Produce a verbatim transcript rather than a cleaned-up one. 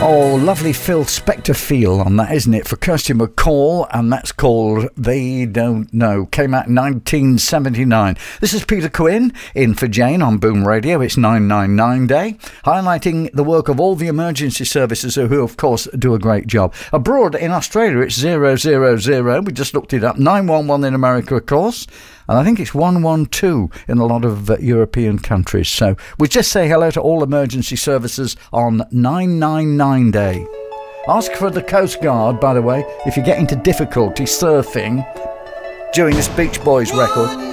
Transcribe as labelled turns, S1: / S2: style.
S1: Oh, lovely Phil Spector feel on that, isn't it? For Kirsty MacColl, and that's called They Don't Know. Came out in nineteen seventy-nine. This is Peter Quinn in for Jane on Boom Radio. It's nine nine nine Day, highlighting the work of all the emergency services who, of course, do a great job. Abroad in Australia, it's zero zero zero. We just looked it up. nine one one in America, of course. And I think it's one one two in a lot of uh, European countries. So we just say hello to all emergency services on nine nine nine Day. Ask for the Coast Guard, by the way, if you get into difficulty surfing during this Beach Boys record.